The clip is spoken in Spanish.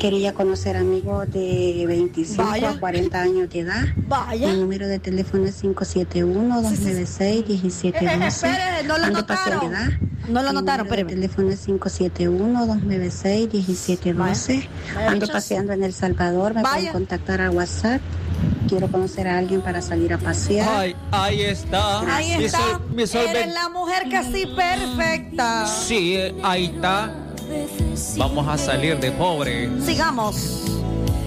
Quería conocer amigos de 25 a 40 años de edad. Vaya. Mi número de teléfono es 571-296-1712. Espere, no lo notaron. No lo notaron, espérame. Mi teléfono es 571-296-1712. Ando paseando en El Salvador. Me pueden contactar al WhatsApp. Quiero conocer a alguien para salir a pasear. Ay, ahí está. Ahí está. Eres la mujer casi perfecta. Sí, ahí está. Vamos a salir de pobre. Sigamos.